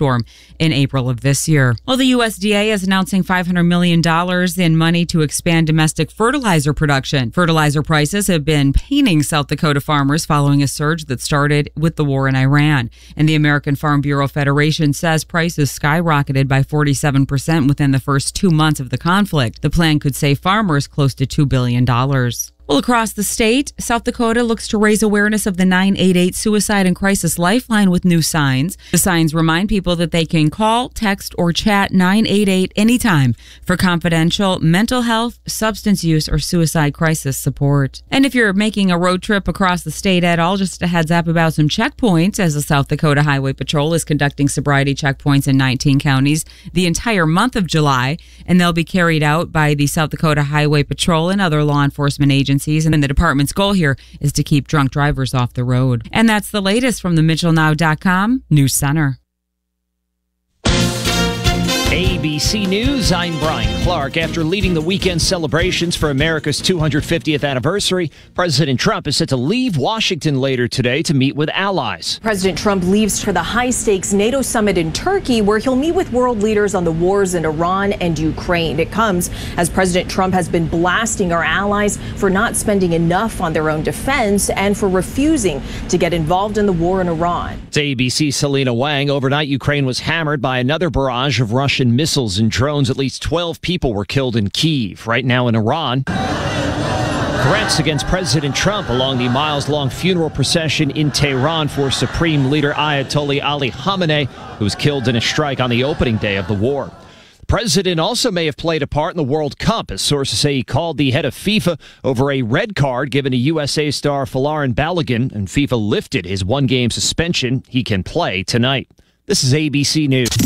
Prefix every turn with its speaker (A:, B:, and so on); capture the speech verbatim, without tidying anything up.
A: snowstorm in April of this year. Well, the U S D A is announcing five hundred million dollars in money to expand domestic fertilizer production. Fertilizer prices have been paining South Dakota farmers following a surge that started with the war in Iran. And the American Farm Bureau Federation says prices skyrocketed by forty-seven percent within the first two months of the conflict. The plan could save farmers close to two billion dollars. Well, across the state, South Dakota looks to raise awareness of the nine eight eight Suicide and Crisis Lifeline with new signs. The signs remind people that they can call, text, or chat nine eight eight anytime for confidential mental health, substance use, or suicide crisis support. And if you're making a road trip across the state at all, just a heads up about some checkpoints, as the South Dakota Highway Patrol is conducting sobriety checkpoints in nineteen counties the entire month of July, and they'll be carried out by the South Dakota Highway Patrol and other law enforcement agencies. And the department's goal here is to keep drunk drivers off the road. And that's the latest from the Mitchell Now dot com News Center.
B: A B C News, I'm Brian Clark. After leading the weekend celebrations for America's two hundred fiftieth anniversary, President Trump is set to leave Washington later today to meet with allies.
C: President Trump leaves for the high-stakes NATO summit in Turkey, where he'll meet with world leaders on the wars in Iran and Ukraine. It comes as President Trump has been blasting our allies for not spending enough on their own defense and for refusing to get involved in the war in Iran.
B: To A B C's Selena Wang, overnight Ukraine was hammered by another barrage of Russian missiles and drones. At least twelve people were killed in Kyiv. Right now in Iran, threats against President Trump along the miles-long funeral procession in Tehran for Supreme Leader Ayatollah Ali Khamenei, who was killed in a strike on the opening day of the war. The president also may have played a part in the World Cup, as sources say he called the head of FIFA over a red card given to U S A star Folarin Balogun, and FIFA lifted his one-game suspension. He can play tonight. This is A B C News.